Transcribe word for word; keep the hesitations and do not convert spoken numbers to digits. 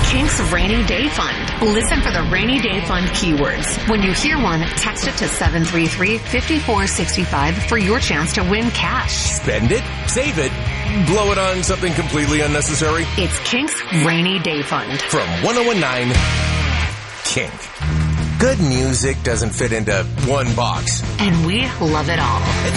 Kink's Rainy Day Fund. Listen for the Rainy Day Fund keywords. When you hear one, text it to seven three three, five four six five for your chance to win cash. Spend it, save it, blow it on something completely unnecessary. It's Kink's Rainy Day Fund. From one oh one nine Kink. Good music doesn't fit into one box. And we love it all.